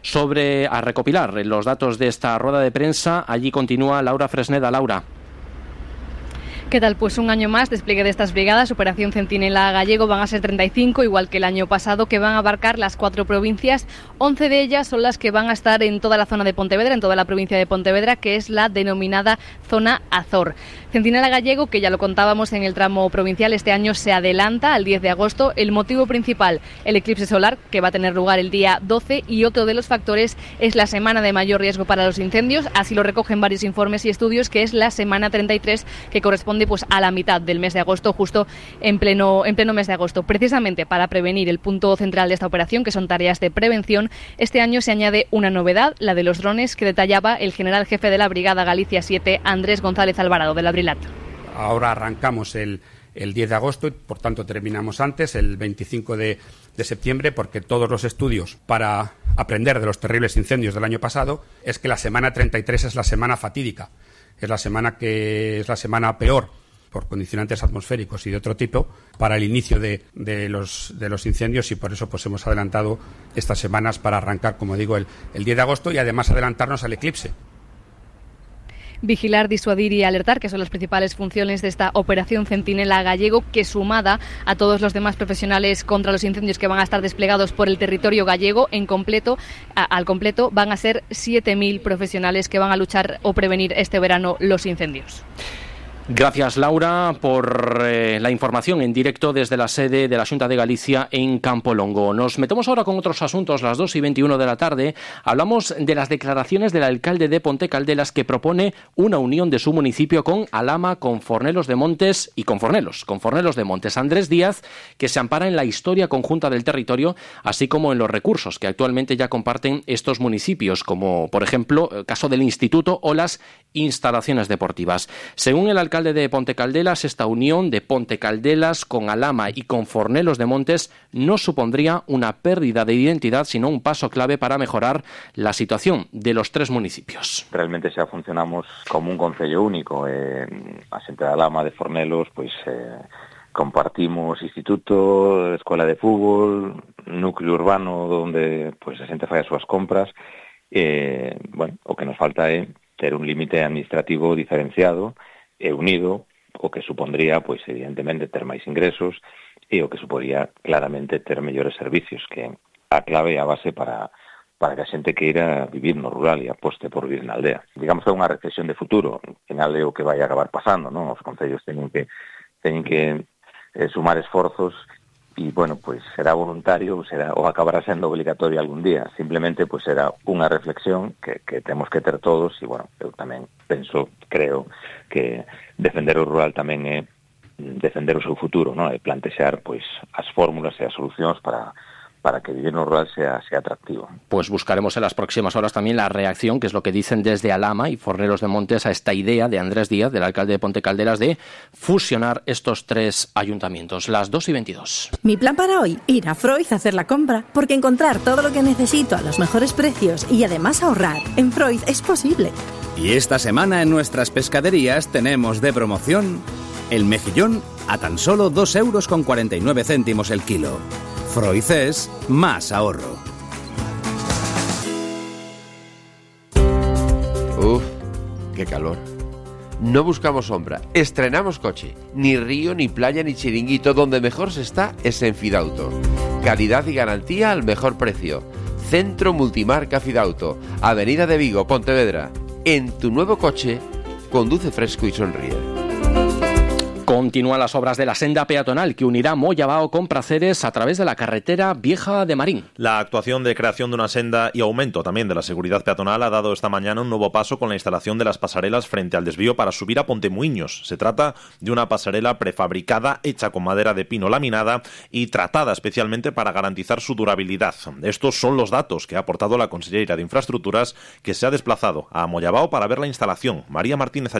a recopilar los datos de esta rueda de prensa. Allí continúa Laura Fresneda. Laura. ¿Qué tal? Pues un año más, despliegue de estas brigadas, Operación Centinela Gallego, van a ser 35, igual que el año pasado, que van a abarcar las 4 provincias. 11 de ellas son las que van a estar en toda la zona de Pontevedra, en toda la provincia de Pontevedra, que es la denominada zona Azor. Centinela Gallego, que ya lo contábamos en el tramo provincial, este año se adelanta al 10 de agosto. El motivo principal, el eclipse solar, que va a tener lugar el día 12, y otro de los factores es la semana de mayor riesgo para los incendios. Así lo recogen varios informes y estudios, que es la semana 33, que corresponde pues a la mitad del mes de agosto, justo en pleno mes de agosto. Precisamente para prevenir, el punto central de esta operación, que son tareas de prevención, este año se añade una novedad, la de los drones, que detallaba el general jefe de la Brigada Galicia 7, Andrés González Alvarado, de la Brilat. Ahora arrancamos el 10 de agosto y por tanto terminamos antes, el 25 de septiembre, porque todos los estudios para aprender de los terribles incendios del año pasado es que la semana 33 es la semana fatídica. Es la semana peor por condicionantes atmosféricos y de otro tipo para el inicio de los incendios, y por eso pues hemos adelantado estas semanas para arrancar, como digo, el 10 de agosto y además adelantarnos al eclipse. Vigilar, disuadir y alertar, que son las principales funciones de esta Operación Centinela Gallego, que sumada a todos los demás profesionales contra los incendios que van a estar desplegados por el territorio gallego, al completo van a ser 7.000 profesionales que van a luchar o prevenir este verano los incendios. Gracias, Laura, por la información en directo desde la sede de la Xunta de Galicia en Campolongo. Nos metemos ahora con otros asuntos. Las 2:21 de la tarde hablamos de las declaraciones del alcalde de Ponte Caldelas, que propone una unión de su municipio con Alhama, con Fornelos de Montes y con Fornelos de Montes. Andrés Díaz, que se ampara en la historia conjunta del territorio, así como en los recursos que actualmente ya comparten estos municipios, como por ejemplo el caso del instituto o las instalaciones deportivas. Según el alcalde de Ponte Caldelas, esta unión de Ponte Caldelas con Alhama y con Fornelos de Montes no supondría una pérdida de identidad, sino un paso clave para mejorar la situación de los 3 municipios. Realmente xa funcionamos como un concello único. A xente de Alhama, de Fornelos, pois compartimos instituto, escola de fútbol, núcleo urbano onde pois a xente fai as súas compras. O que nos falta é ter un límite administrativo diferenciado e unido, o que supondría, pois, evidentemente, ter máis ingresos e o que suporía claramente ter mellores servicios, que a clave e a base para que a xente queira vivir no rural e aposte por vivir na aldea. Digamos que é unha reflexión de futuro, en é o que vai acabar pasando, non? Os concellos teñen que sumar esforzos e, pois será voluntario ou acabará sendo obligatorio algún día. Simplemente, pois será unha reflexión que temos que ter todos e, eu tamén creo que defender o rural tamén é defender o seu futuro, non? E plantexar, pois, as fórmulas e as solucións para que vivir en rural sea atractivo. Pues buscaremos en las próximas horas también la reacción, que es lo que dicen desde Alhama y Fornelos de Montes, a esta idea de Andrés Díaz, del alcalde de Ponte Caldelas, de fusionar estos 3 ayuntamientos. Las 2:22. Mi plan para hoy, ir a Freud a hacer la compra, porque encontrar todo lo que necesito a los mejores precios y además ahorrar en Freud es posible. Y esta semana en nuestras pescaderías tenemos de promoción el mejillón a tan solo 2,49 € el kilo. Freud es más ahorro. Uf, qué calor. No buscamos sombra, estrenamos coche. Ni río, ni playa, ni chiringuito. Donde mejor se está es en Fidauto. Calidad y garantía al mejor precio. Centro Multimarca Fidauto, Avenida de Vigo, Pontevedra. En tu nuevo coche, conduce fresco y sonríe. Continúan las obras de la senda peatonal que unirá Moyabao con Praceres a través de la carretera vieja de Marín. La actuación de creación de una senda y aumento también de la seguridad peatonal ha dado esta mañana un nuevo paso con la instalación de las pasarelas frente al desvío para subir a Pontemuiños. Se trata de una pasarela prefabricada hecha con madera de pino laminada y tratada especialmente para garantizar su durabilidad. Estos son los datos que ha aportado la consellera de Infraestructuras, que se ha desplazado a Moyabao para ver la instalación. María Martínez Allegue.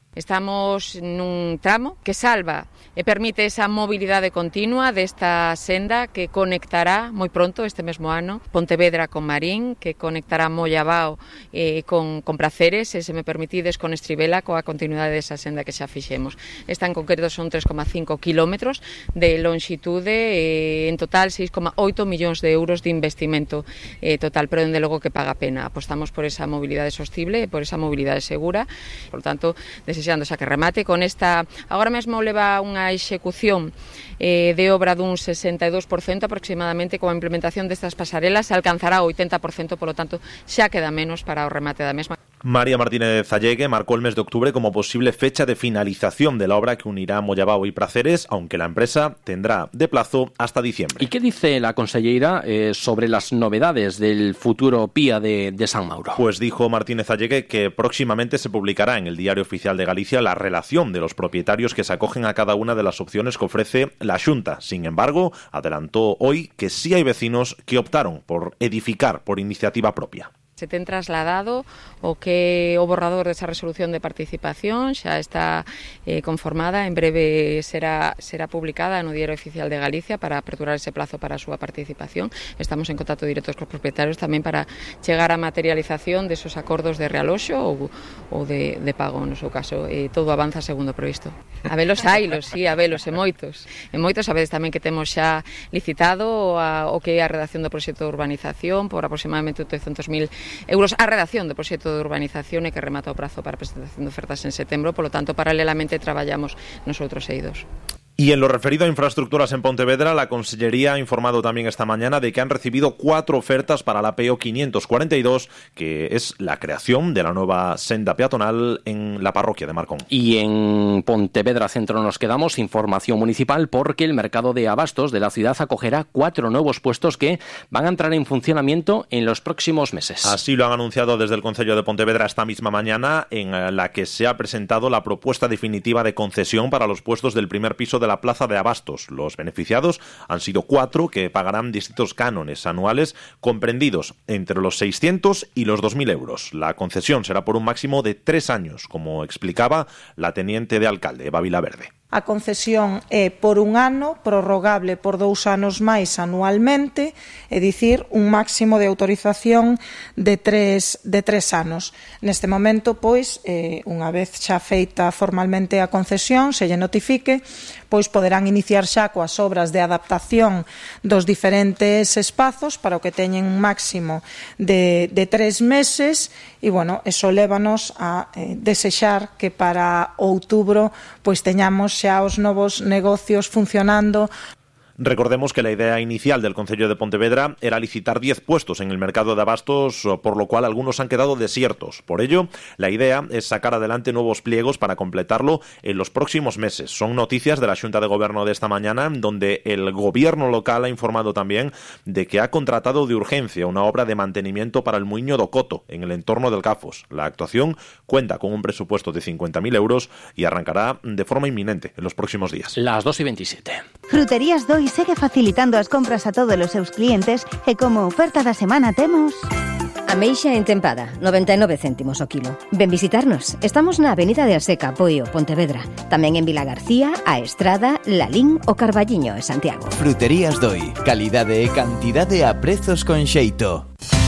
Estamos nun tramo que salva e permite esa mobilidade continua desta senda que conectará moi pronto, este mesmo ano, Pontevedra con Marín, que conectará Mollabao con Praceres, e se me permitides con Estribela, coa continuidade desa senda que xa fixemos. Esta en concreto son 3,5 kilómetros de longitude, en total 6,8 millóns de euros de investimento total, pero dende logo que paga a pena. Apostamos por esa mobilidade sostible e por esa mobilidade segura, por tanto, desexando xa que remate con esta, agora mesmo leva unha execución de obra dun 62% aproximadamente, coa implementación destas pasarelas alcanzará o 80%, polo tanto xa queda menos para o remate da mesma. María Martínez Allegue marcó el mes de octubre como posible fecha de finalización de la obra que unirá Mollabao y Praceres, aunque la empresa tendrá de plazo hasta diciembre. ¿Y qué dice la conselleira sobre las novedades del futuro PIA de San Mauro? Pues dijo Martínez Allegue que próximamente se publicará en el Diario Oficial de Galicia la relación de los propietarios que se acogen a cada una de las opciones que ofrece la Xunta. Sin embargo, adelantó hoy que sí hay vecinos que optaron por edificar por iniciativa propia. Se ten trasladado o que o borrador desa resolución de participación xa está conformada, en breve será publicada no Diario Oficial de Galicia para aperturar ese plazo para a súa participación. Estamos en contacto directos cos propietarios tamén para chegar á materialización desos acordos de realoxo ou de pago, no seu caso. Todo avanza segundo previsto. A velos hailos, sí, a velos, e moitos. En moitos, a veces tamén que temos xa licitado o que é a redacción do proxecto de urbanización por aproximadamente 800.000 euros a redacción do proxecto de urbanización e que remata o prazo para a presentación de ofertas en setembro, polo tanto, paralelamente traballamos nosotros eidos. Y en lo referido a infraestructuras en Pontevedra, la Consellería ha informado también esta mañana de que han recibido 4 ofertas para la PO 542, que es la creación de la nueva senda peatonal en la parroquia de Marcón. Y en Pontevedra Centro nos quedamos, información municipal, porque el mercado de abastos de la ciudad acogerá 4 nuevos puestos que van a entrar en funcionamiento en los próximos meses. Así lo han anunciado desde el Concello de Pontevedra esta misma mañana, en la que se ha presentado la propuesta definitiva de concesión para los puestos del primer piso de la plaza de abastos. Los beneficiados han sido 4 que pagarán distintos cánones anuales comprendidos entre los 600 y los 2.000 euros. La concesión será por un máximo de 3 años, como explicaba la teniente de alcalde, Eva Vilaverde. A concesión é por un ano, prorrogable por 2 anos máis anualmente, é dicir, un máximo de autorización de 3 anos. Neste momento, pois, unha vez xa feita formalmente a concesión, se lle notifique, pois poderán iniciar xa coas obras de adaptación dos diferentes espazos para o que teñen un máximo de 3 meses e, bueno, eso lévanos a desexar que para outubro pois teñamos xa os novos negocios funcionando. Recordemos que la idea inicial del Concello de Pontevedra era licitar 10 puestos en el mercado de abastos, por lo cual algunos han quedado desiertos. Por ello, la idea es sacar adelante nuevos pliegos para completarlo en los próximos meses. Son noticias de la Xunta de Gobierno de esta mañana, donde el gobierno local ha informado también de que ha contratado de urgencia una obra de mantenimiento para el Muiño do Coto, en el entorno del Cafos. La actuación cuenta con un presupuesto de 50.000 euros y arrancará de forma inminente en los próximos días. Las 2:27. Fruterías Doi segue facilitando as compras a todos os seus clientes e como oferta da semana temos... Ameixa entempada, 99 céntimos o kilo. Ven visitarnos. Estamos na Avenida de Aseca, Poio, Pontevedra. Tamén en Vila García, A Estrada, Lalín o Carballiño e Santiago. Fruterías Doi. Calidade e cantidade a prezos con xeito.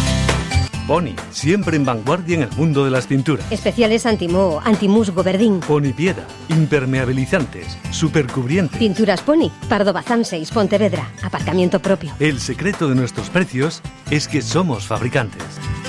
Pony, siempre en vanguardia en el mundo de las pinturas. Especiales anti-moho, anti-musgo, verdín. Pony Piedra, impermeabilizantes, supercubrientes. Pinturas Pony, Pardo Bazán 6, Pontevedra, aparcamiento propio. El secreto de nuestros precios es que somos fabricantes.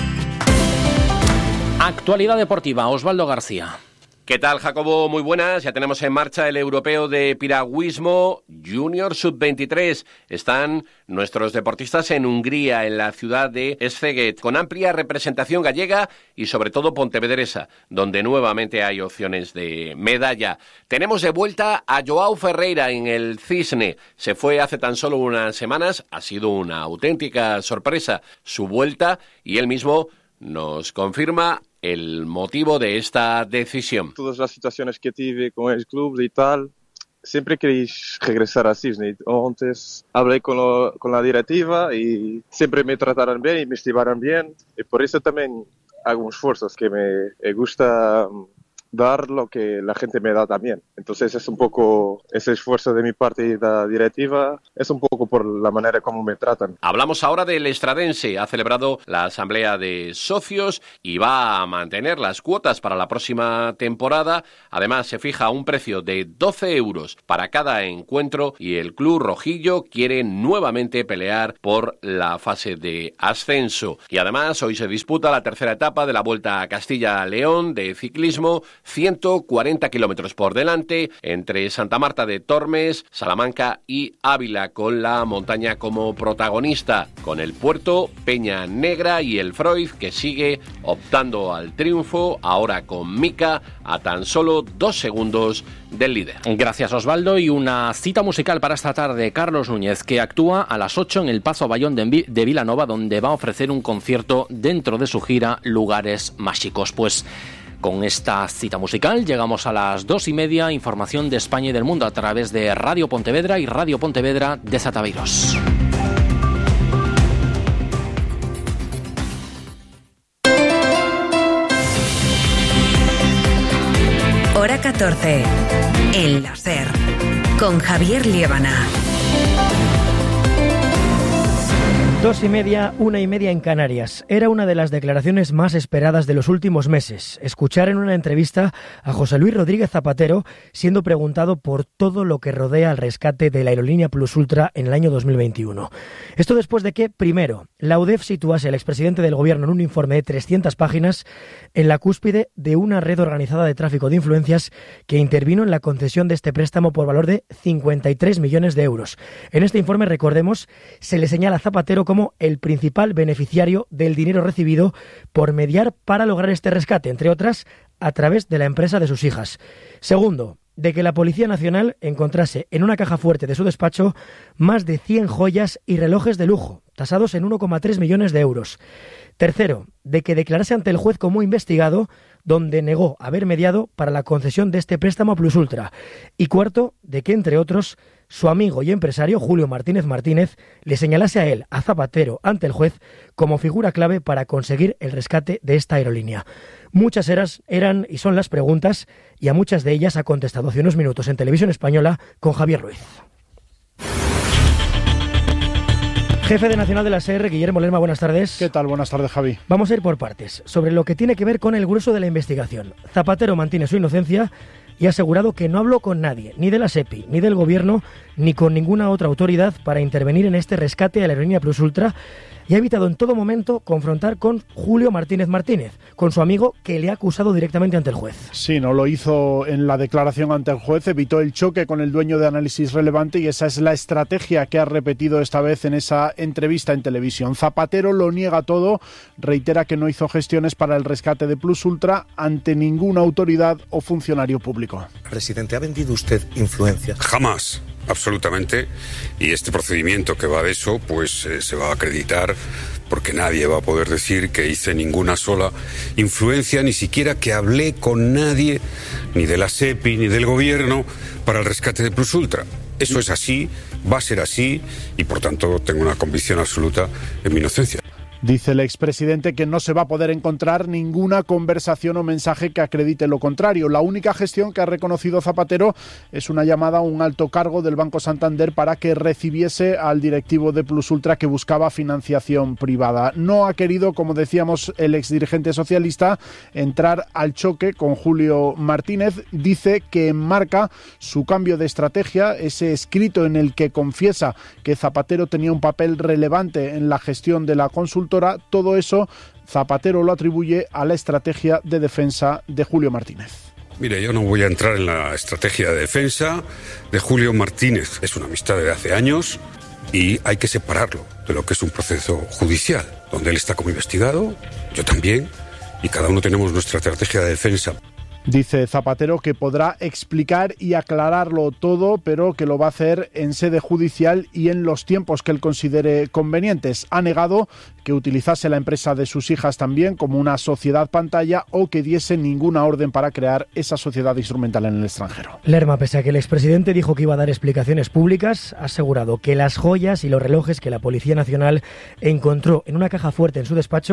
Actualidad deportiva, Osvaldo García. ¿Qué tal, Jacobo? Muy buenas. Ya tenemos en marcha el europeo de piragüismo Junior Sub-23. Están nuestros deportistas en Hungría, en la ciudad de Szeged, con amplia representación gallega y sobre todo pontevedresa, donde nuevamente hay opciones de medalla. Tenemos de vuelta a Joao Ferreira en el Cisne. Se fue hace tan solo unas semanas. Ha sido una auténtica sorpresa su vuelta y él mismo nos confirma el motivo de esta decisión. Todas las situaciones que tuve con el club y tal, siempre quería regresar a Cisne. Antes hablé con la directiva y siempre me trataron bien y me estimaron bien. Y por eso también hago esfuerzos que me gusta dar lo que la gente me da también. Entonces es un poco ese esfuerzo de mi parte y de la directiva, es un poco por la manera como me tratan. Hablamos ahora del Estradense. Ha celebrado la asamblea de socios y va a mantener las cuotas para la próxima temporada. Además, se fija un precio de 12 euros para cada encuentro y el club rojillo quiere nuevamente pelear por la fase de ascenso. Y además, hoy se disputa la tercera etapa de la Vuelta a Castilla-León de ciclismo, 140 kilómetros por delante, entre Santa Marta de Tormes, Salamanca y Ávila, con la montaña como protagonista, con el Puerto, Peña Negra y el Freud, que sigue optando al triunfo, ahora con Mica a tan solo 2 segundos del líder. Gracias, Osvaldo. Y una cita musical para esta tarde, Carlos Núñez, que actúa a las 8 en el Pazo Bayón de Vilanova, donde va a ofrecer un concierto dentro de su gira Lugares Máxicos. Pues con esta cita musical llegamos a las 2:30, información de España y del mundo a través de Radio Pontevedra y Radio Pontevedra de Zataveiros. Hora 14. El láser. Con Javier Liébana. 2:30, 1:30 en Canarias. Era una de las declaraciones más esperadas de los últimos meses. Escuchar en una entrevista a José Luis Rodríguez Zapatero siendo preguntado por todo lo que rodea al rescate de la aerolínea Plus Ultra en el año 2021. Esto después de que, primero, la UDEF situase al expresidente del gobierno en un informe de 300 páginas en la cúspide de una red organizada de tráfico de influencias que intervino en la concesión de este préstamo por valor de 53 millones de euros. En este informe, recordemos, se le señala a Zapatero como el principal beneficiario del dinero recibido por mediar para lograr este rescate, entre otras, a través de la empresa de sus hijas. Segundo, de que la Policía Nacional encontrase en una caja fuerte de su despacho más de 100 joyas y relojes de lujo, tasados en 1,3 millones de euros. Tercero, de que declarase ante el juez como investigado, donde negó haber mediado para la concesión de este préstamo a Plus Ultra. Y cuarto, de que, entre otros, su amigo y empresario Julio Martínez Martínez le señalase a él, a Zapatero, ante el juez, como figura clave para conseguir el rescate de esta aerolínea. Muchas eran y son las preguntas, y a muchas de ellas ha contestado hace unos minutos en Televisión Española con Javier Ruiz. Jefe de Nacional de la SER, Guillermo Lerma, buenas tardes. ¿Qué tal? Buenas tardes, Javi. Vamos a ir por partes, sobre lo que tiene que ver con el grueso de la investigación. Zapatero mantiene su inocencia y ha asegurado que no habló con nadie, ni de la SEPI, ni del Gobierno, ni con ninguna otra autoridad para intervenir en este rescate a la aerolínea Plus Ultra, y ha evitado en todo momento confrontar con Julio Martínez Martínez, con su amigo que le ha acusado directamente ante el juez. Sí, no lo hizo en la declaración ante el juez, evitó el choque con el dueño de Análisis Relevante y esa es la estrategia que ha repetido esta vez en esa entrevista en televisión. Zapatero lo niega todo, reitera que no hizo gestiones para el rescate de Plus Ultra ante ninguna autoridad o funcionario público. Presidente, ¿ha vendido usted influencia? Jamás. Absolutamente, y este procedimiento que va de eso, pues se va a acreditar porque nadie va a poder decir que hice ninguna sola influencia, ni siquiera que hablé con nadie, ni de la SEPI, ni del Gobierno, para el rescate de Plus Ultra. Eso es así, va a ser así, y por tanto tengo una convicción absoluta en mi inocencia. Dice el expresidente que no se va a poder encontrar ninguna conversación o mensaje que acredite lo contrario. La única gestión que ha reconocido Zapatero es una llamada a un alto cargo del Banco Santander para que recibiese al directivo de Plus Ultra que buscaba financiación privada. No ha querido, como decíamos, el exdirigente socialista entrar al choque con Julio Martínez. Dice que enmarca su cambio de estrategia, ese escrito en el que confiesa que Zapatero tenía un papel relevante en la gestión de la consulta. Todo eso Zapatero lo atribuye a la estrategia de defensa de Julio Martínez. Mire, yo no voy a entrar en la estrategia de defensa de Julio Martínez. Es una amistad de hace años y hay que separarlo de lo que es un proceso judicial, donde él está como investigado, yo también, y cada uno tenemos nuestra estrategia de defensa. Dice Zapatero que podrá explicar y aclararlo todo, pero que lo va a hacer en sede judicial y en los tiempos que él considere convenientes. Ha negado que utilizase la empresa de sus hijas también como una sociedad pantalla o que diese ninguna orden para crear esa sociedad instrumental en el extranjero. Lerma, pese a que el expresidente dijo que iba a dar explicaciones públicas, ha asegurado que las joyas y los relojes que la Policía Nacional encontró en una caja fuerte en su despacho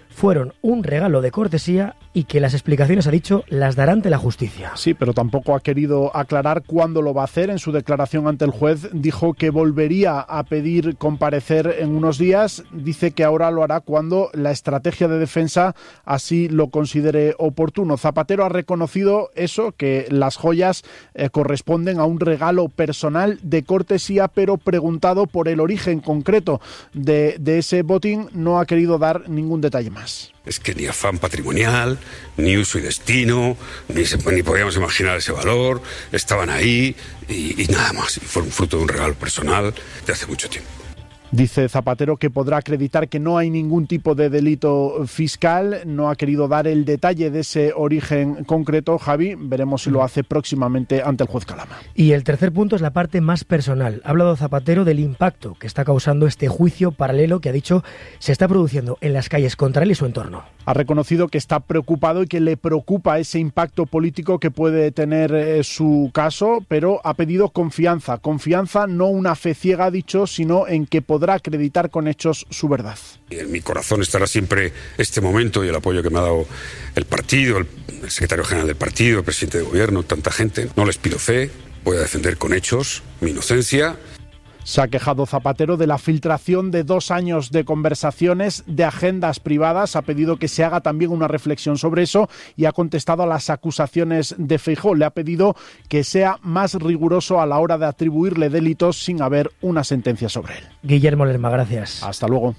fueron un regalo de cortesía y que las explicaciones, ha dicho, las dará ante la justicia. Sí, pero tampoco ha querido aclarar cuándo lo va a hacer. En su declaración ante el juez dijo que volvería a pedir comparecer en unos días. Dice que ahora lo hará cuando la estrategia de defensa así lo considere oportuno. Zapatero ha reconocido eso, que las joyas corresponden a un regalo personal de cortesía, pero preguntado por el origen concreto de ese botín, no ha querido dar ningún detalle más. Es que ni afán patrimonial, ni uso y destino, ni podíamos imaginar ese valor, estaban ahí y nada más. Y fue un fruto de un regalo personal de hace mucho tiempo. Dice Zapatero que podrá acreditar que no hay ningún tipo de delito fiscal. No ha querido dar el detalle de ese origen concreto. Javi, veremos si lo hace próximamente ante el juez Calama. Y el tercer punto es la parte más personal. Ha hablado Zapatero del impacto que está causando este juicio paralelo que, ha dicho, se está produciendo en las calles contra él y su entorno. Ha reconocido que está preocupado y que le preocupa ese impacto político que puede tener su caso, pero ha pedido confianza. Confianza, no una fe ciega, ha dicho, sino en que podrá acreditar con hechos su verdad. En mi corazón estará siempre este momento y el apoyo que me ha dado el partido, el secretario general del partido, el presidente de gobierno, tanta gente. No les pido fe, voy a defender con hechos mi inocencia. Se ha quejado Zapatero de la filtración de 2 años de conversaciones, de agendas privadas. Ha pedido que se haga también una reflexión sobre eso y ha contestado a las acusaciones de Feijóo. Le ha pedido que sea más riguroso a la hora de atribuirle delitos sin haber una sentencia sobre él. Guillermo Lerma, gracias. Hasta luego.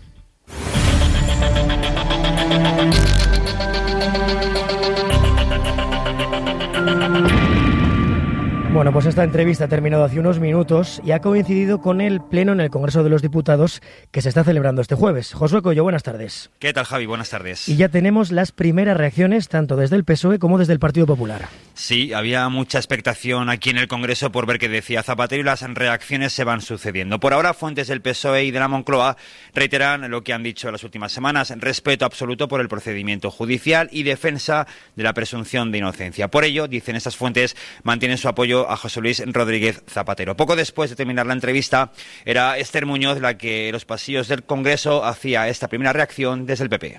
Bueno, pues esta entrevista ha terminado hace unos minutos y ha coincidido con el pleno en el Congreso de los Diputados que se está celebrando este jueves. Josué Coello, buenas tardes. ¿Qué tal, Javi? Buenas tardes. Y ya tenemos las primeras reacciones tanto desde el PSOE como desde el Partido Popular. Sí, había mucha expectación aquí en el Congreso por ver qué decía Zapatero y las reacciones se van sucediendo. Por ahora, fuentes del PSOE y de la Moncloa reiteran lo que han dicho en las últimas semanas: respeto absoluto por el procedimiento judicial y defensa de la presunción de inocencia. Por ello, dicen estas fuentes, mantienen su apoyo a José Luis Rodríguez Zapatero. Poco después de terminar la entrevista, era Esther Muñoz la que en los pasillos del Congreso hacía esta primera reacción desde el PP.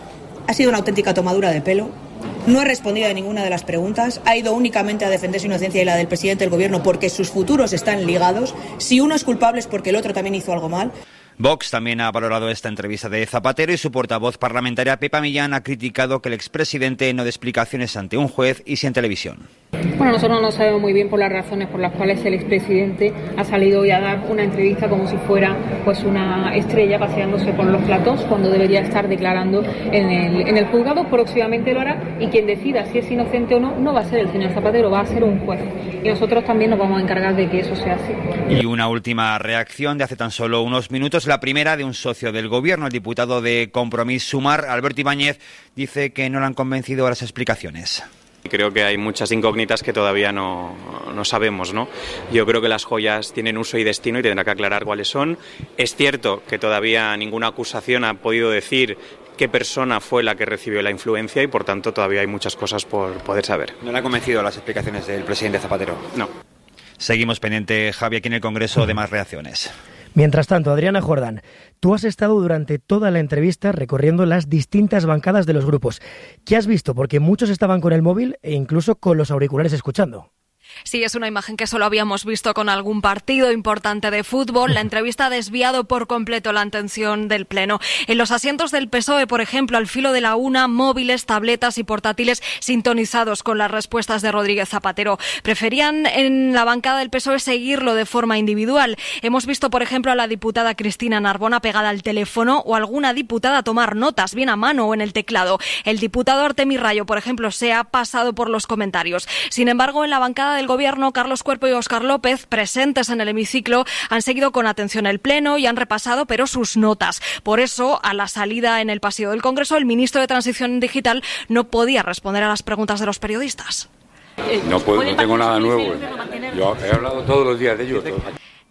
Ha sido una auténtica tomadura de pelo. No ha respondido a ninguna de las preguntas. Ha ido únicamente a defender su inocencia y la del presidente del gobierno porque sus futuros están ligados. Si uno es culpable es porque el otro también hizo algo mal. Vox también ha valorado esta entrevista de Zapatero y su portavoz parlamentaria Pepa Millán ha criticado que el expresidente no dé explicaciones ante un juez y sí en televisión. Bueno, nosotros no sabemos muy bien por las razones por las cuales el expresidente ha salido hoy a dar una entrevista como si fuera pues una estrella paseándose por los platós cuando debería estar declarando en el juzgado. Próximamente lo hará y quien decida si es inocente o no, no va a ser el señor Zapatero, va a ser un juez. Y nosotros también nos vamos a encargar de que eso sea así. Y una última reacción de hace tan solo unos minutos, la primera de un socio del gobierno, el diputado de Compromís Sumar, Alberto Ibáñez, dice que no le han convencido a las explicaciones. Creo que hay muchas incógnitas que todavía no sabemos, ¿no? Yo creo que las joyas tienen uso y destino y tendrá que aclarar cuáles son. Es cierto que todavía ninguna acusación ha podido decir qué persona fue la que recibió la influencia y, por tanto, todavía hay muchas cosas por poder saber. ¿No le han convencido las explicaciones del presidente Zapatero? No. Seguimos pendiente, Javi, aquí en el Congreso de más reacciones. Mientras tanto, Adriana Jordán, tú has estado durante toda la entrevista recorriendo las distintas bancadas de los grupos. ¿Qué has visto? Porque muchos estaban con el móvil e incluso con los auriculares escuchando. Sí, es una imagen que solo habíamos visto con algún partido importante de fútbol. La entrevista ha desviado por completo la atención del Pleno. En los asientos del PSOE, por ejemplo, al filo de la una, móviles, tabletas y portátiles sintonizados con las respuestas de Rodríguez Zapatero. Preferían en la bancada del PSOE seguirlo de forma individual. Hemos visto, por ejemplo, a la diputada Cristina Narbona pegada al teléfono o alguna diputada tomar notas, bien a mano o en el teclado. El diputado Artemio Rayo, por ejemplo, se ha pasado por los comentarios. Sin embargo, en la bancada del Gobierno, Carlos Cuerpo y Óscar López, presentes en el hemiciclo, han seguido con atención el Pleno y han repasado, pero sus notas. Por eso, a la salida en el pasillo del Congreso, el ministro de Transición Digital no podía responder a las preguntas de los periodistas. No tengo nada nuevo. Yo he hablado todos los días de ellos.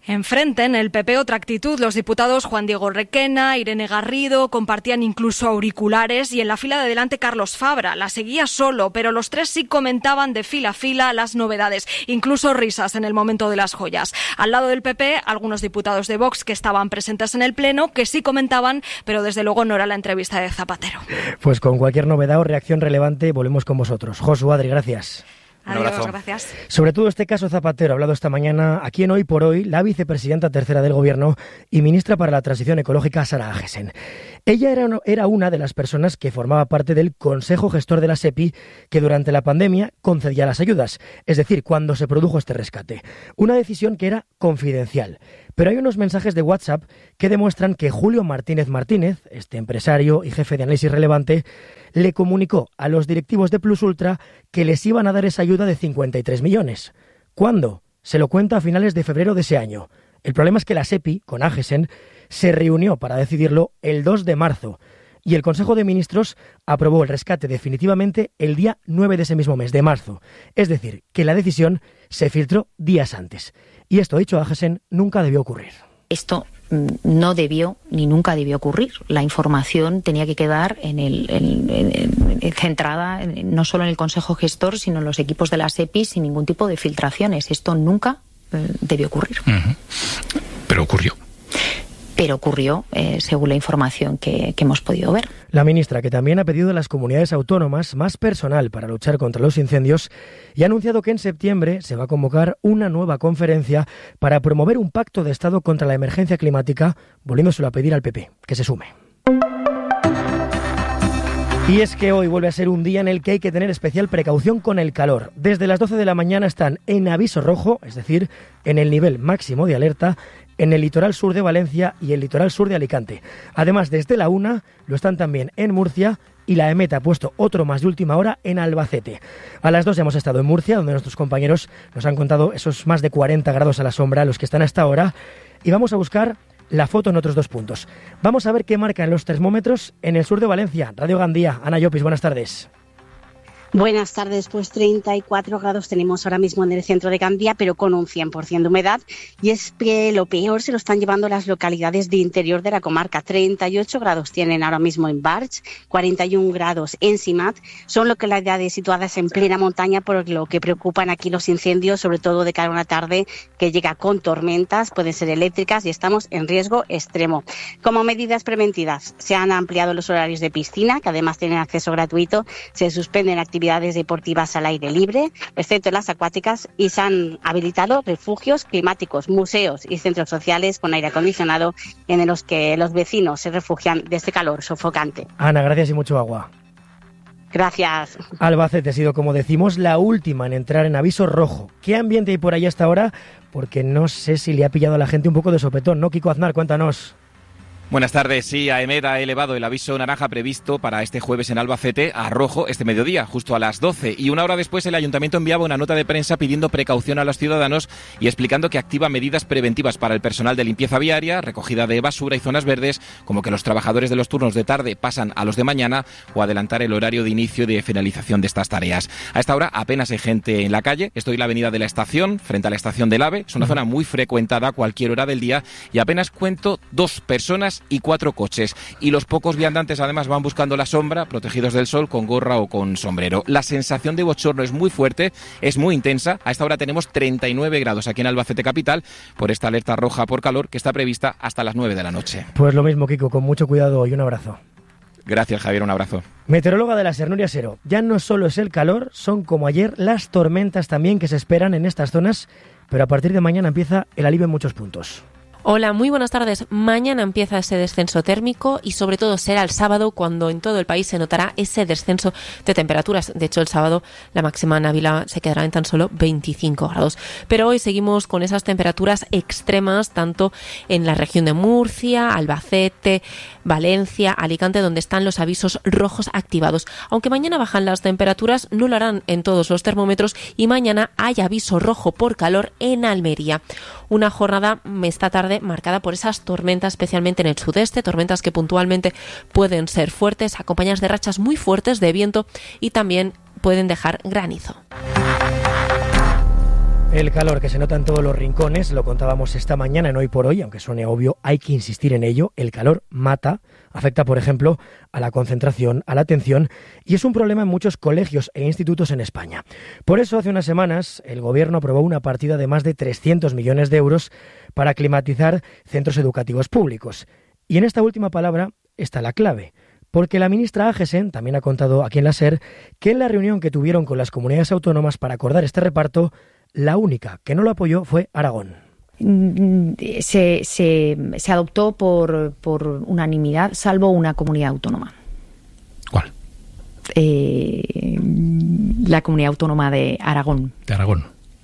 Enfrente, en el PP, otra actitud. Los diputados Juan Diego Requena, Irene Garrido compartían incluso auriculares y en la fila de delante Carlos Fabra. La seguía solo, pero los tres sí comentaban de fila a fila las novedades, incluso risas en el momento de las joyas. Al lado del PP, algunos diputados de Vox que estaban presentes en el Pleno, que sí comentaban, pero desde luego no era la entrevista de Zapatero. Pues con cualquier novedad o reacción relevante volvemos con vosotros. Josu, Adri, gracias. Adiós, gracias. Sobre todo este caso Zapatero, hablado esta mañana aquí en Hoy por Hoy, la vicepresidenta tercera del Gobierno y ministra para la Transición Ecológica, Sara Agesen. Ella era una de las personas que formaba parte del Consejo Gestor de la SEPI que durante la pandemia concedía las ayudas, es decir, cuando se produjo este rescate. Una decisión que era confidencial. Pero hay unos mensajes de WhatsApp que demuestran que Julio Martínez Martínez, este empresario y jefe de análisis relevante, le comunicó a los directivos de Plus Ultra que les iban a dar esa ayuda de 53 millones. ¿Cuándo? Se lo cuenta a finales de febrero de ese año. El problema es que la SEPI, con Agesen, se reunió para decidirlo el 2 de marzo y el Consejo de Ministros aprobó el rescate definitivamente el día 9 de ese mismo mes, de marzo. Es decir, que la decisión se filtró días antes. Y esto, dicho Agesen, nunca debió ocurrir. Esto no debió ni nunca debió ocurrir. La información tenía que quedar centrada no solo en el Consejo Gestor, sino en los equipos de la SEPI sin ningún tipo de filtraciones. Esto nunca debió ocurrir. Pero ocurrió. Pero ocurrió según la información que hemos podido ver. La ministra, que también ha pedido a las comunidades autónomas más personal para luchar contra los incendios y ha anunciado que en septiembre se va a convocar una nueva conferencia para promover un pacto de Estado contra la emergencia climática, volviéndoselo a pedir al PP, que se sume. Y es que hoy vuelve a ser un día en el que hay que tener especial precaución con el calor. Desde las 12 de la mañana están en aviso rojo, es decir, en el nivel máximo de alerta, en el litoral sur de Valencia y el litoral sur de Alicante. Además, desde la 1 lo están también en Murcia y la EMET ha puesto otro más de última hora en Albacete. A las 2 ya hemos estado en Murcia, donde nuestros compañeros nos han contado esos más de 40 grados a la sombra, los que están hasta ahora, y vamos a buscar la foto en otros 2 puntos. Vamos a ver qué marcan los termómetros en el sur de Valencia. Radio Gandía, Ana Llopis, buenas tardes. Buenas tardes, pues 34 grados tenemos ahora mismo en el centro de Gandía, pero con un 100% de humedad, y es que lo peor se lo están llevando las localidades de interior de la comarca. 38 grados tienen ahora mismo en Barx, 41 grados en Simat, son localidades situadas en plena montaña, por lo que preocupan aquí los incendios, sobre todo de cara a una tarde que llega con tormentas, pueden ser eléctricas y estamos en riesgo extremo. Como medidas preventivas, se han ampliado los horarios de piscina, que además tienen acceso gratuito, se suspenden actividades deportivas al aire libre, excepto las acuáticas, y se han habilitado refugios climáticos, museos y centros sociales con aire acondicionado en los que los vecinos se refugian de este calor sofocante. Ana, gracias y mucho agua. Gracias. Albacete ha sido, como decimos, la última en entrar en aviso rojo. ¿Qué ambiente hay por ahí hasta ahora? Porque no sé si le ha pillado a la gente un poco de sopetón, ¿no? Kiko Aznar, cuéntanos. Buenas tardes. Sí, AEMET ha elevado el aviso naranja previsto para este jueves en Albacete a rojo este mediodía, justo a las 12. Y una hora después el Ayuntamiento enviaba una nota de prensa pidiendo precaución a los ciudadanos y explicando que activa medidas preventivas para el personal de limpieza viaria, recogida de basura y zonas verdes, como que los trabajadores de los turnos de tarde pasan a los de mañana o adelantar el horario de inicio y de finalización de estas tareas. A esta hora apenas hay gente en la calle. Estoy en la avenida de la Estación, frente a la estación del AVE. Es una zona muy frecuentada a cualquier hora del día y apenas cuento 2 personas y 4 coches. Y los pocos viandantes además van buscando la sombra, protegidos del sol, con gorra o con sombrero. La sensación de bochorno es muy fuerte, es muy intensa. A esta hora tenemos 39 grados aquí en Albacete capital por esta alerta roja por calor que está prevista hasta las 9 de la noche. Pues lo mismo, Kiko, con mucho cuidado y un abrazo. Gracias, Javier, un abrazo. Meteoróloga de la SER, Nuria Sero. Ya no solo es el calor, son como ayer las tormentas también que se esperan en estas zonas, pero a partir de mañana empieza el alivio en muchos puntos. Hola, muy buenas tardes. Mañana empieza ese descenso térmico y sobre todo será el sábado cuando en todo el país se notará ese descenso de temperaturas. De hecho, el sábado la máxima en Ávila se quedará en tan solo 25 grados. Pero hoy seguimos con esas temperaturas extremas tanto en la región de Murcia, Albacete, Valencia, Alicante, donde están los avisos rojos activados. Aunque mañana bajan las temperaturas, no lo harán en todos los termómetros y mañana hay aviso rojo por calor en Almería. Una jornada esta tarde marcada por esas tormentas, especialmente en el sudeste, tormentas que puntualmente pueden ser fuertes, acompañadas de rachas muy fuertes de viento y también pueden dejar granizo. El calor que se nota en todos los rincones, lo contábamos esta mañana en Hoy por Hoy, aunque suene obvio, hay que insistir en ello. El calor mata, afecta, por ejemplo, a la concentración, a la atención, y es un problema en muchos colegios e institutos en España. Por eso, hace unas semanas, el Gobierno aprobó una partida de más de 300 millones de euros para climatizar centros educativos públicos. Y en esta última palabra está la clave, porque la ministra Agesen también ha contado aquí en la SER que en la reunión que tuvieron con las comunidades autónomas para acordar este reparto, la única que no lo apoyó fue Aragón. Se adoptó por unanimidad, salvo una comunidad autónoma. ¿Cuál? La comunidad autónoma de Aragón. De Aragón.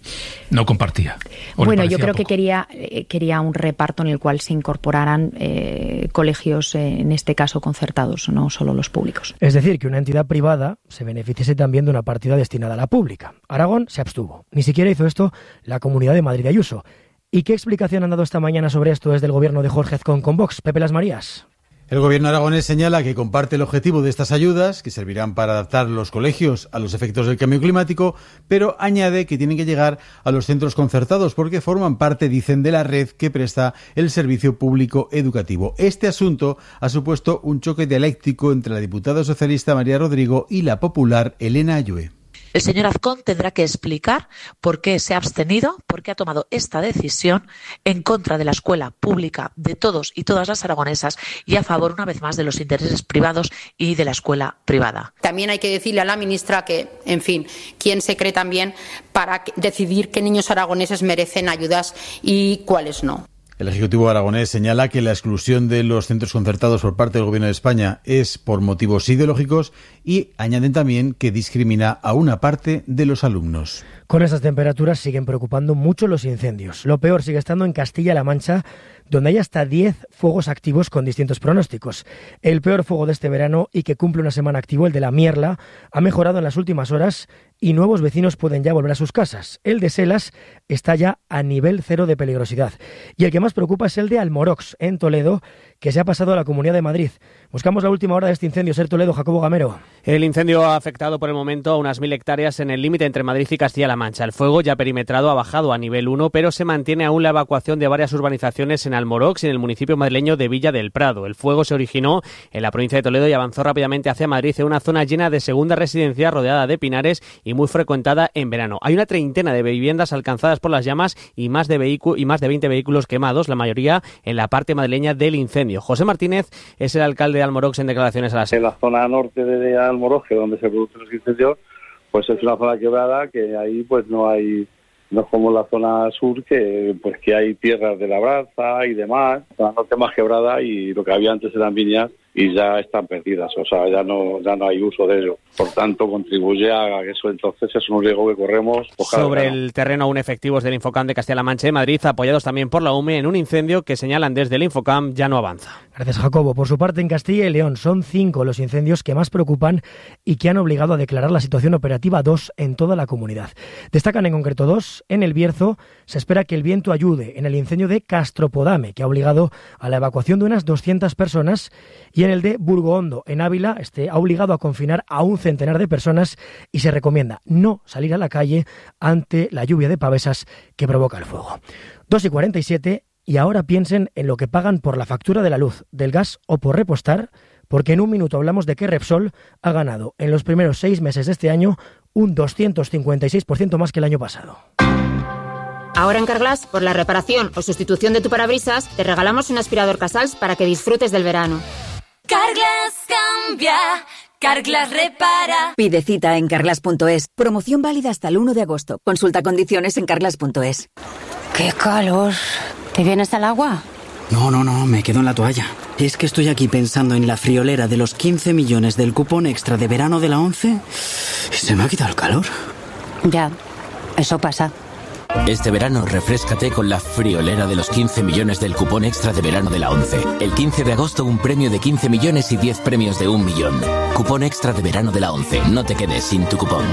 No compartía. Bueno, yo creo que quería un reparto en el cual se incorporaran colegios, en este caso concertados, no solo los públicos. Es decir, que una entidad privada se beneficiase también de una partida destinada a la pública. Aragón se abstuvo. Ni siquiera hizo esto la Comunidad de Madrid de Ayuso. ¿Y qué explicación han dado esta mañana sobre esto desde el gobierno de Jorge Azcón con Vox? Pepe Las Marías. El gobierno aragonés señala que comparte el objetivo de estas ayudas, que servirán para adaptar los colegios a los efectos del cambio climático, pero añade que tienen que llegar a los centros concertados porque forman parte, dicen, de la red que presta el servicio público educativo. Este asunto ha supuesto un choque dialéctico entre la diputada socialista María Rodrigo y la popular Elena Ayue. El señor Azcón tendrá que explicar por qué se ha abstenido, por qué ha tomado esta decisión en contra de la escuela pública de todos y todas las aragonesas y a favor, una vez más, de los intereses privados y de la escuela privada. También hay que decirle a la ministra que, en fin, quién se cree también para decidir qué niños aragoneses merecen ayudas y cuáles no. El Ejecutivo aragonés señala que la exclusión de los centros concertados por parte del Gobierno de España es por motivos ideológicos y añaden también que discrimina a una parte de los alumnos. Con esas temperaturas siguen preocupando mucho los incendios. Lo peor sigue estando en Castilla-La Mancha, donde hay hasta 10 fuegos activos con distintos pronósticos. El peor fuego de este verano y que cumple una semana activo, el de la Mierla, ha mejorado en las últimas horas y nuevos vecinos pueden ya volver a sus casas. El de Selas está ya a nivel 0 de peligrosidad. Y el que más preocupa es el de Almorox, en Toledo, que se ha pasado a la Comunidad de Madrid. Buscamos la última hora de este incendio. Ser Toledo, Jacobo Gamero. El incendio ha afectado por el momento a unas 1.000 hectáreas en el límite entre Madrid y Castilla-La Mancha. El fuego, ya perimetrado, ha bajado a nivel 1, pero se mantiene aún la evacuación de varias urbanizaciones en Almorox y en el municipio madrileño de Villa del Prado. El fuego se originó en la provincia de Toledo y avanzó rápidamente hacia Madrid, en una zona llena de segunda residencia rodeada de pinares y muy frecuentada en verano. Hay una treintena de viviendas alcanzadas por las llamas y más de 20 vehículos quemados, la mayoría en la parte madrileña del incendio. José Martínez es el alcalde de Almorox en declaraciones a la SER. En la zona norte de Almorox, donde se producen los incendios, pues es una zona quebrada que ahí pues no es como la zona sur que hay tierras de labranza y demás. La norte más quebrada y lo que había antes eran viñas y ya están perdidas, o sea, ya no hay uso de ello. Por tanto, contribuye a eso. Entonces es un riesgo que corremos. Sobre el terreno, aún efectivos del Infocam de Castilla-La Mancha y Madrid, apoyados también por la UME, en un incendio que señalan desde el Infocam ya no avanza. Gracias, Jacobo. Por su parte, en Castilla y León son 5 los incendios que más preocupan y que han obligado a declarar la situación operativa 2 en toda la comunidad. Destacan en concreto 2. En el Bierzo se espera que el viento ayude en el incendio de Castropodame, que ha obligado a la evacuación de unas 200 personas, y en el de Burgohondo, en Ávila, ha obligado a confinar a un centenar de personas y se recomienda no salir a la calle ante la lluvia de pavesas que provoca el fuego. 2:47, y ahora piensen en lo que pagan por la factura de la luz, del gas o por repostar, porque en un minuto hablamos de que Repsol ha ganado en los primeros 6 meses de este año un 256% más que el año pasado. Ahora en Carglass, por la reparación o sustitución de tu parabrisas, te regalamos un aspirador Casals para que disfrutes del verano. Carglass cambia, Carglass repara. Pide cita en carglass.es. Promoción válida hasta el 1 de agosto. Consulta condiciones en carglass.es. ¡Qué calor! ¿Te vienes al agua? No, me quedo en la toalla. Es que estoy aquí pensando en la friolera de los 15 millones del cupón extra de verano de la 11 y se me ha quitado el calor. Ya, eso pasa. Este verano refréscate con la friolera de los 15 millones del cupón extra de verano de la 11. El 15 de agosto un premio de 15 millones y 10 premios de 1 millón. Cupón extra de verano de la 11. No te quedes sin tu cupón.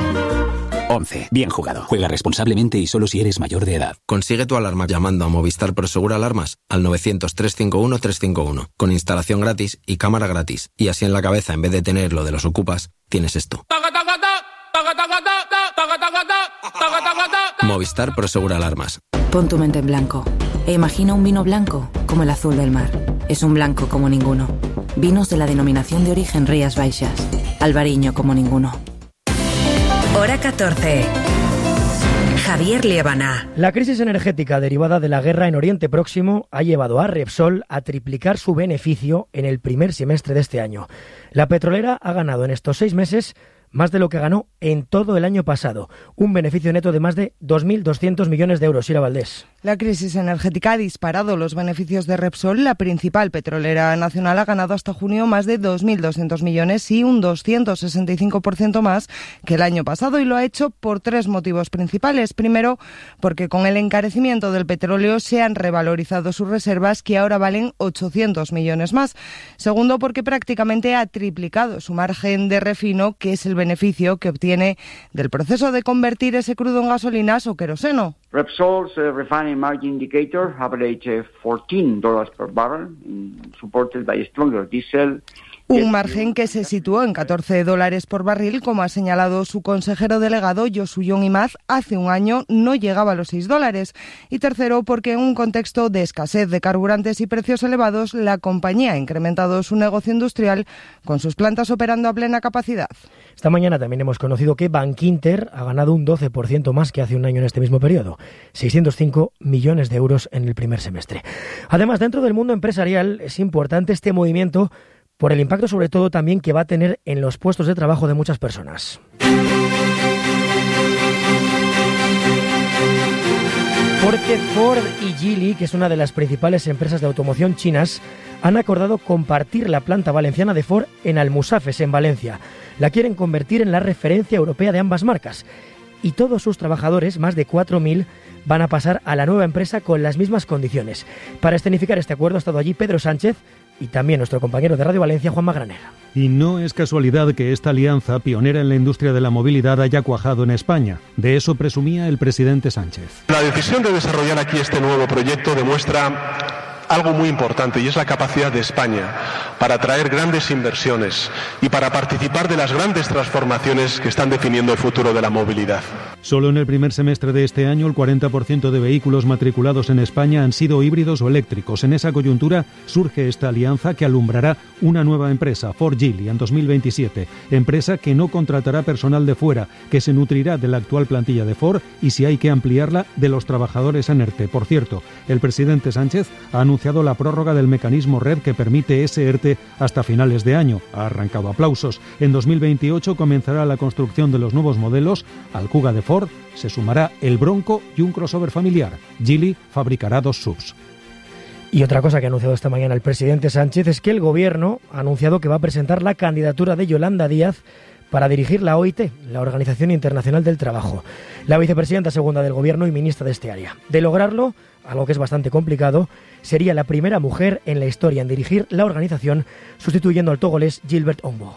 11. Bien jugado. Juega responsablemente y solo si eres mayor de edad. Consigue tu alarma llamando a Movistar Prosegur Alarmas al 900-351-351. Con instalación gratis y cámara gratis. Y así en la cabeza, en vez de tener lo de los ocupas, tienes esto. Movistar Prosegura Alarmas. Pon tu mente en blanco e imagina un vino blanco como el azul del mar. Es un blanco como ninguno. Vinos de la denominación de origen Rías Baixas. Albariño como ninguno. Hora 14. Javier Liébana. La crisis energética derivada de la guerra en Oriente Próximo ha llevado a Repsol a triplicar su beneficio en el primer semestre de este año. La petrolera ha ganado en estos 6 meses más de lo que ganó en todo el año pasado. Un beneficio neto de más de 2.200 millones de euros. Ira Valdés. La crisis energética ha disparado los beneficios de Repsol. La principal petrolera nacional ha ganado hasta junio más de 2.200 millones y un 265% más que el año pasado, y lo ha hecho por 3 motivos principales. Primero, porque con el encarecimiento del petróleo se han revalorizado sus reservas, que ahora valen 800 millones más. Segundo, porque prácticamente ha triplicado su margen de refino, que es el beneficio que obtiene del proceso de convertir ese crudo en gasolinas o queroseno. Repsol's refining margin indicator averaged $14 per barrel, supported by stronger diesel. Un margen que se situó en $14 por barril, como ha señalado su consejero delegado Yosuyon Imaz. Hace un año no llegaba a los $6. Y tercero, porque en un contexto de escasez de carburantes y precios elevados, la compañía ha incrementado su negocio industrial con sus plantas operando a plena capacidad. Esta mañana también hemos conocido que Bankinter ha ganado un 12% más que hace un año en este mismo periodo, 605 millones de euros en el primer semestre. Además, dentro del mundo empresarial es importante este movimiento por el impacto sobre todo también que va a tener en los puestos de trabajo de muchas personas. Porque Ford y Geely, que es una de las principales empresas de automoción chinas, han acordado compartir la planta valenciana de Ford en Almusafes, en Valencia. La quieren convertir en la referencia europea de ambas marcas. Y todos sus trabajadores, más de 4.000, van a pasar a la nueva empresa con las mismas condiciones. Para escenificar este acuerdo ha estado allí Pedro Sánchez y también nuestro compañero de Radio Valencia, Juanma Granera. Y no es casualidad que esta alianza, pionera en la industria de la movilidad, haya cuajado en España. De eso presumía el presidente Sánchez. La decisión de desarrollar aquí este nuevo proyecto demuestra algo muy importante, y es la capacidad de España para atraer grandes inversiones y para participar de las grandes transformaciones que están definiendo el futuro de la movilidad. Solo en el primer semestre de este año, el 40% de vehículos matriculados en España han sido híbridos o eléctricos. En esa coyuntura surge esta alianza que alumbrará una nueva empresa, Ford Geely, en 2027. Empresa que no contratará personal de fuera, que se nutrirá de la actual plantilla de Ford y, si hay que ampliarla, de los trabajadores en ERTE. Por cierto, el presidente Sánchez ha anunciado la prórroga del mecanismo RED que permite ese ERTE hasta finales de año. Ha arrancado aplausos. En 2028 comenzará la construcción de los nuevos modelos. Al Kuga de Ford se sumará el Bronco y un crossover familiar. Geely fabricará 2 SUVs. Y otra cosa que ha anunciado esta mañana el presidente Sánchez es que el Gobierno ha anunciado que va a presentar la candidatura de Yolanda Díaz para dirigir la OIT, la Organización Internacional del Trabajo, la vicepresidenta segunda del Gobierno y ministra de este área. De lograrlo, algo que es bastante complicado, sería la primera mujer en la historia en dirigir la organización, sustituyendo al togolés Gilbert Ombo.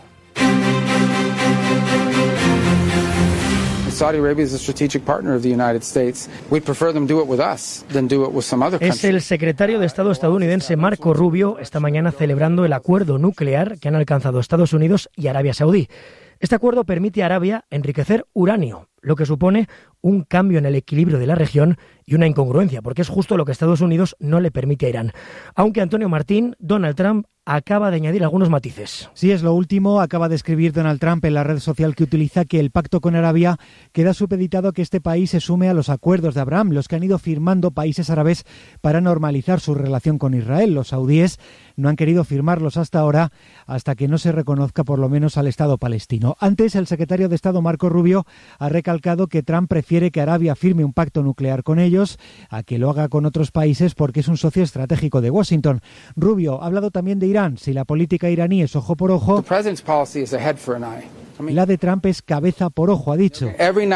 Es el secretario de Estado estadounidense Marco Rubio esta mañana celebrando el acuerdo nuclear que han alcanzado Estados Unidos y Arabia Saudí. Este acuerdo permite a Arabia enriquecer uranio, lo que supone un cambio en el equilibrio de la región y una incongruencia, porque es justo lo que Estados Unidos no le permite a Irán. Aunque Antonio Martín, Donald Trump acaba de añadir algunos matices. Sí, es lo último. Acaba de escribir Donald Trump en la red social que utiliza que el pacto con Arabia queda supeditado a que este país se sume a los acuerdos de Abraham, los que han ido firmando países árabes para normalizar su relación con Israel. Los saudíes no han querido firmarlos hasta ahora, hasta que no se reconozca por lo menos al Estado palestino. Antes, el secretario de Estado Marco Rubio ha recalcado que Trump prefiere que Arabia firme un pacto nuclear con ellos a que lo haga con otros países porque es un socio estratégico de Washington. Rubio ha hablado también de Irán. Si la política iraní es ojo por ojo, la de Trump es cabeza por ojo, ha dicho.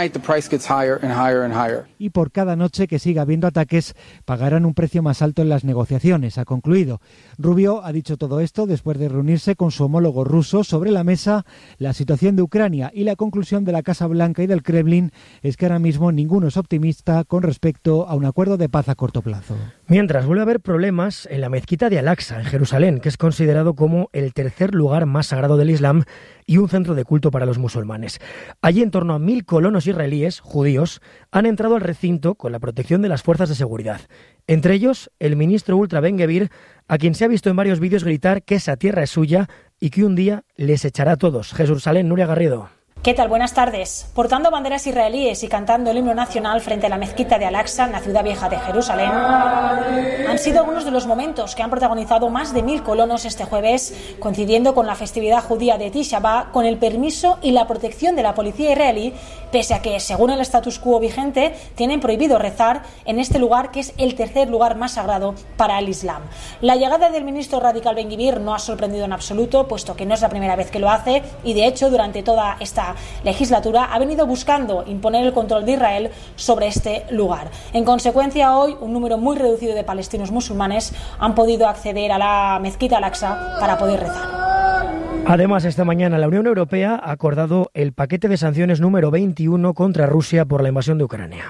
Y por cada noche que siga habiendo ataques, pagarán un precio más alto en las negociaciones, ha concluido. Rubio ha dicho todo esto después de reunirse con su homólogo ruso. Sobre la mesa, la situación de Ucrania, y la conclusión de la Casa Blanca y del Kremlin es que ahora mismo ninguno es optimista con respecto a un acuerdo de paz a corto plazo. Mientras, vuelve a haber problemas en la mezquita de Al-Aqsa, en Jerusalén, que es considerado como el tercer lugar más sagrado del Islam y un centro de culto secreto para los musulmanes. Allí en torno a 1.000 colonos israelíes, judíos, han entrado al recinto con la protección de las fuerzas de seguridad. Entre ellos, el ministro ultra Ben-Gvir, a quien se ha visto en varios vídeos gritar que esa tierra es suya y que un día les echará a todos. Jerusalén, Nuria Garrido. ¿Qué tal? Buenas tardes. Portando banderas israelíes y cantando el himno nacional frente a la mezquita de Al-Aqsa, en la ciudad vieja de Jerusalén, han sido algunos de los momentos que han protagonizado más de 1.000 colonos este jueves, coincidiendo con la festividad judía de Tisha B'Av, con el permiso y la protección de la policía israelí, pese a que, según el status quo vigente, tienen prohibido rezar en este lugar, que es el tercer lugar más sagrado para el Islam. La llegada del ministro radical Ben-Gvir no ha sorprendido en absoluto, puesto que no es la primera vez que lo hace, y de hecho, durante toda esta legislatura ha venido buscando imponer el control de Israel sobre este lugar. En consecuencia, hoy un número muy reducido de palestinos musulmanes han podido acceder a la mezquita Al-Aqsa para poder rezar. Además, esta mañana la Unión Europea ha acordado el paquete de sanciones número 21 contra Rusia por la invasión de Ucrania.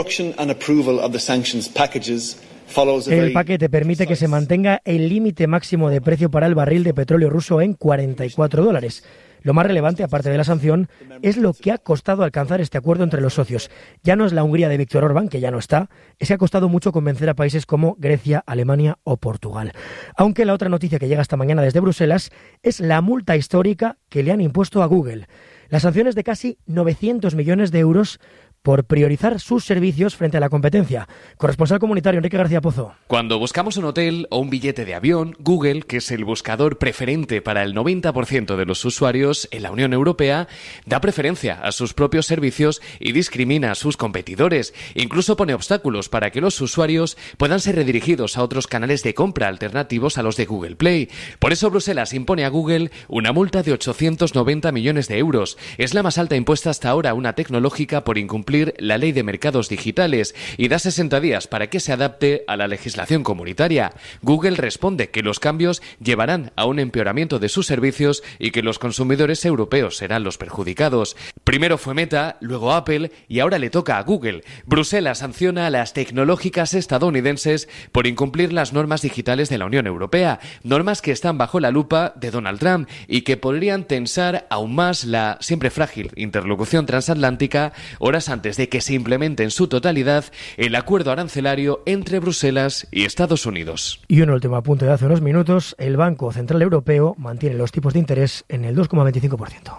El paquete permite que se mantenga el límite máximo de precio para el barril de petróleo ruso en $44. Lo más relevante, aparte de la sanción, es lo que ha costado alcanzar este acuerdo entre los socios. Ya no es la Hungría de Víctor Orbán, que ya no está, es que ha costado mucho convencer a países como Grecia, Alemania o Portugal. Aunque la otra noticia que llega esta mañana desde Bruselas es la multa histórica que le han impuesto a Google. Las sanciones de casi 900 millones de euros por priorizar sus servicios frente a la competencia. Corresponsal comunitario Enrique García Pozo. Cuando buscamos un hotel o un billete de avión, Google, que es el buscador preferente para el 90% de los usuarios en la Unión Europea, da preferencia a sus propios servicios y discrimina a sus competidores. Incluso pone obstáculos para que los usuarios puedan ser redirigidos a otros canales de compra alternativos a los de Google Play. Por eso Bruselas impone a Google una multa de 890 millones de euros. Es la más alta impuesta hasta ahora a una tecnológica por incumplir la ley de mercados digitales y da 60 días para que se adapte a la legislación comunitaria. Google responde que los cambios llevarán a un empeoramiento de sus servicios y que los consumidores europeos serán los perjudicados. Primero fue Meta, luego Apple y ahora le toca a Google. Bruselas sanciona a las tecnológicas estadounidenses por incumplir las normas digitales de la Unión Europea, normas que están bajo la lupa de Donald Trump y que podrían tensar aún más la siempre frágil interlocución transatlántica horas antes de que se implemente en su totalidad el acuerdo arancelario entre Bruselas y Estados Unidos. Y un último apunte de hace unos minutos, el Banco Central Europeo mantiene los tipos de interés en el 2,25%.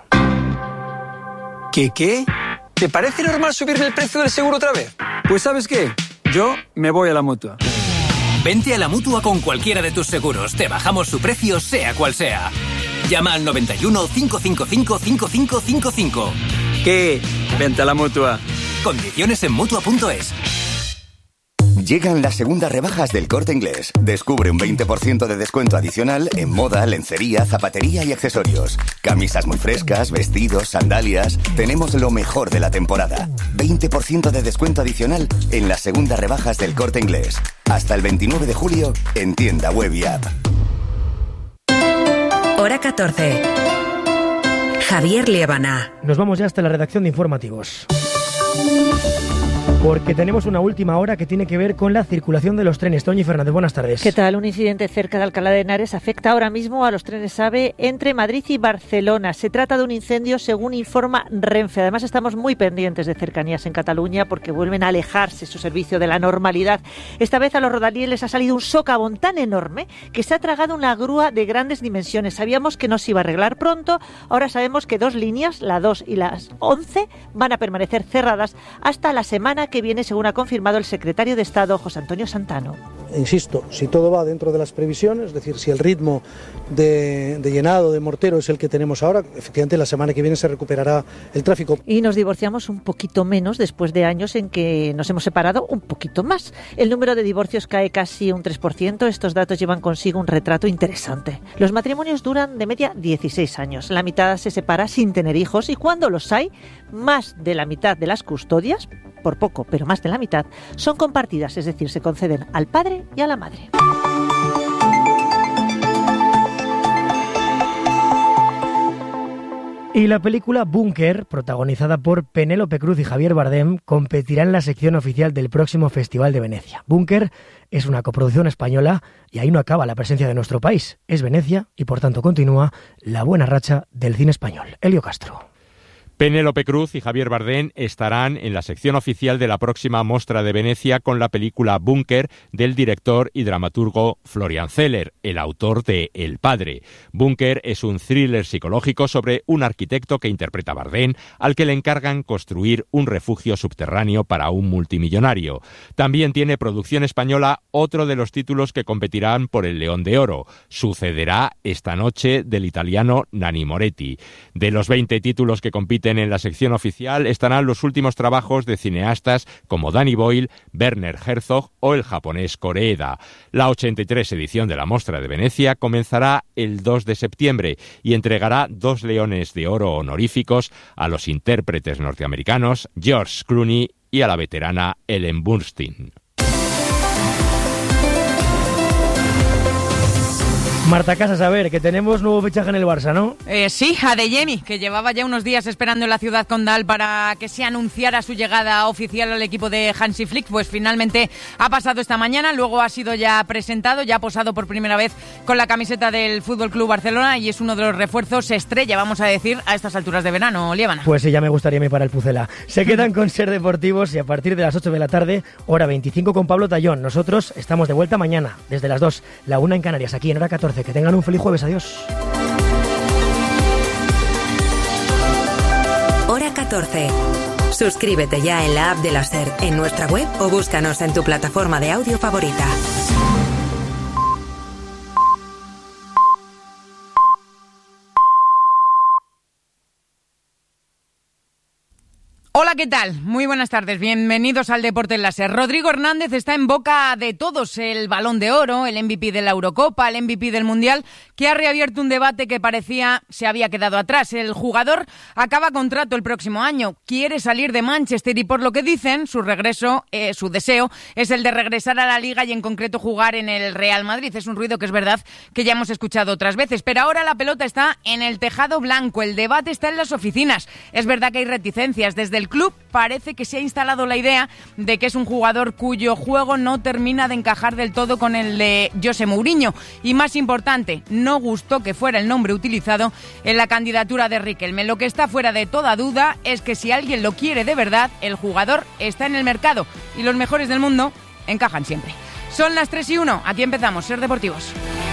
¿Qué? ¿Te parece normal subirme el precio del seguro otra vez? Pues ¿sabes qué? Yo me voy a la Mutua. Vente a la Mutua con cualquiera de tus seguros. Te bajamos su precio, sea cual sea. Llama al 91 555 5555. ¿Qué? Vente a la Mutua. Condiciones en Mutua.es. Llegan las segundas rebajas del Corte Inglés. Descubre un 20% de descuento adicional en moda, lencería, zapatería y accesorios. Camisas muy frescas, vestidos, sandalias. Tenemos lo mejor de la temporada. 20% de descuento adicional en las segundas rebajas del Corte Inglés. Hasta el 29 de julio en tienda web y app. Hora 14. Javier Liebana. Nos vamos ya hasta la redacción de informativos. Porque tenemos una última hora que tiene que ver con la circulación de los trenes. Toñi Fernández, buenas tardes. ¿Qué tal? Un incidente cerca de Alcalá de Henares afecta ahora mismo a los trenes AVE entre Madrid y Barcelona. Se trata de un incendio según informa Renfe. Además estamos muy pendientes de cercanías en Cataluña porque vuelven a alejarse su servicio de la normalidad. Esta vez a los rodalíes les ha salido un socavón tan enorme que se ha tragado una grúa de grandes dimensiones. Sabíamos que no se iba a arreglar pronto. Ahora sabemos que 2 líneas, la 2 y las 11, van a permanecer cerradas hasta la semana que viene, según ha confirmado el secretario de Estado, José Antonio Santano. Insisto, si todo va dentro de las previsiones, es decir, si el ritmo de llenado de mortero es el que tenemos ahora, efectivamente la semana que viene se recuperará el tráfico. Y nos divorciamos un poquito menos después de años en que nos hemos separado un poquito más. El número de divorcios cae casi un 3%. Estos datos llevan consigo un retrato interesante. Los matrimonios duran de media 16 años. La mitad se separa sin tener hijos y cuando los hay, más de la mitad de las custodias, por poco, pero más de la mitad, son compartidas, es decir, se conceden al padre y a la madre. Y la película Búnker, protagonizada por Penélope Cruz y Javier Bardem, competirá en la sección oficial del próximo Festival de Venecia. Búnker es una coproducción española y ahí no acaba la presencia de nuestro país. Es Venecia y por tanto continúa la buena racha del cine español. Elio Castro. Penélope Cruz y Javier Bardem estarán en la sección oficial de la próxima Mostra de Venecia con la película Búnker del director y dramaturgo Florian Zeller, el autor de El Padre. Búnker es un thriller psicológico sobre un arquitecto que interpreta a Bardem, al que le encargan construir un refugio subterráneo para un multimillonario. También tiene producción española otro de los títulos que competirán por el León de Oro. Sucederá esta noche del italiano Nanni Moretti. De los 20 títulos que compiten en la sección oficial estarán los últimos trabajos de cineastas como Danny Boyle, Werner Herzog o el japonés Koreeda. La 83 edición de la Mostra de Venecia comenzará el 2 de septiembre y entregará 2 Leones de Oro honoríficos a los intérpretes norteamericanos George Clooney y a la veterana Ellen Burstyn. Marta Casas, a ver, que tenemos nuevo fichaje en el Barça, ¿no? Sí, Adeyemi, que llevaba ya unos días esperando en la ciudad condal para que se anunciara su llegada oficial al equipo de Hansi Flick, pues finalmente ha pasado esta mañana, luego ha sido ya presentado, ya ha posado por primera vez con la camiseta del Fútbol Club Barcelona y es uno de los refuerzos estrella, vamos a decir, a estas alturas de verano, Liébana. Pues sí, ya me gustaría a mí para el Pucela. Se quedan con Ser Deportivos y a partir de las 8 de la tarde, hora 25 con Pablo Tallón. Nosotros estamos de vuelta mañana, desde las 2, la 1 en Canarias, aquí en hora 14. Que tengan un feliz jueves. Adiós. Hora 14. Suscríbete ya en la app de la SER, en nuestra web o búscanos en tu plataforma de audio favorita. Hola, ¿qué tal? Muy buenas tardes, bienvenidos al Deporte en la SER. Rodrigo Hernández está en boca de todos, el Balón de Oro, el MVP de la Eurocopa, el MVP del Mundial, que ha reabierto un debate que parecía se había quedado atrás. El jugador acaba contrato el próximo año, quiere salir de Manchester y por lo que dicen, su regreso, su deseo es el de regresar a la Liga y en concreto jugar en el Real Madrid. Es un ruido que es verdad que ya hemos escuchado otras veces, pero ahora la pelota está en el tejado blanco, el debate está en las oficinas. Es verdad que hay reticencias desde el club, parece que se ha instalado la idea de que es un jugador cuyo juego no termina de encajar del todo con el de José Mourinho y más importante, no gustó que fuera el nombre utilizado en la candidatura de Riquelme. Lo que está fuera de toda duda es que si alguien lo quiere de verdad, el jugador está en el mercado y los mejores del mundo encajan siempre. Son las 3:01, aquí empezamos, Ser Deportivos.